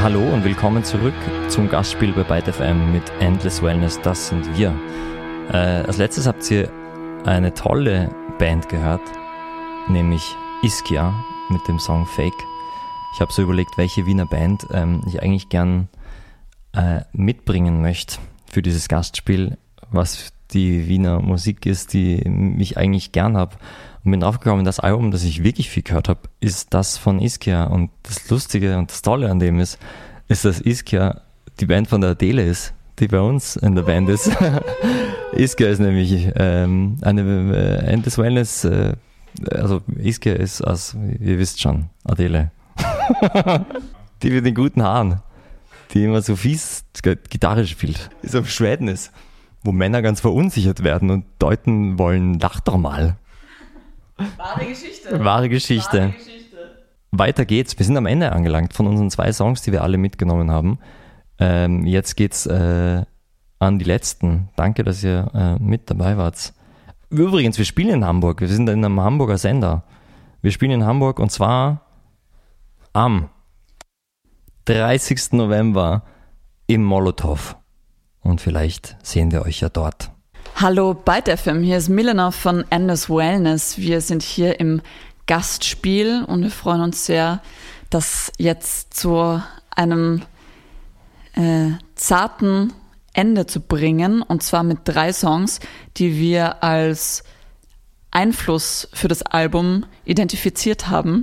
Hallo und willkommen zurück zum Gastspiel bei Byte FM mit Endless Wellness, das sind wir. Als letztes habt ihr eine tolle Band gehört, nämlich Ischia mit dem Song Fake. Ich habe so überlegt, welche Wiener Band ich eigentlich gern mitbringen möchte für dieses Gastspiel, was die Wiener Musik ist, die ich eigentlich gern habe. Und bin draufgekommen, das Album, das ich wirklich viel gehört habe, ist das von Ischia. Und das Lustige und das Tolle an dem ist, dass Ischia die Band von der Adele ist, die bei uns in der Band ist. Ischia ist nämlich eine Endless Wellness, also Ischia ist aus, ihr wisst schon, Adele. Die mit den guten Haaren, die immer so fies Gitarre spielt. Ist auf Schweden ist, wo Männer ganz verunsichert werden und deuten wollen, lach doch mal. Wahre Geschichte. Wahre Geschichte. Weiter geht's. Wir sind am Ende angelangt von unseren 2 Songs, die wir alle mitgenommen haben. Jetzt geht's an die letzten. Danke, dass ihr mit dabei wart. Übrigens, wir spielen in Hamburg. Wir sind in einem Hamburger Sender. Wir spielen in Hamburg und zwar am 30. November im Molotow. Und vielleicht sehen wir euch ja dort. Hallo Byte FM, hier ist Milena von Endless Wellness. Wir sind hier im Gastspiel und wir freuen uns sehr, das jetzt zu einem zarten Ende zu bringen. Und zwar mit 3 Songs, die wir als Einfluss für das Album identifiziert haben.